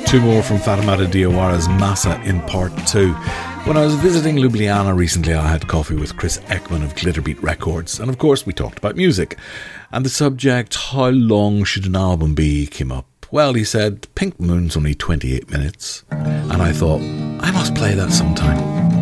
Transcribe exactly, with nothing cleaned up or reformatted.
Two more from Fatimata Diawara's Massa in part two. When I was visiting Ljubljana recently, I had coffee with Chris Ekman of Glitterbeat Records, and of course we talked about music. And the subject, how long should an album be, came up. Well, he said, Pink Moon's only twenty-eight minutes. And I thought, I must play that sometime.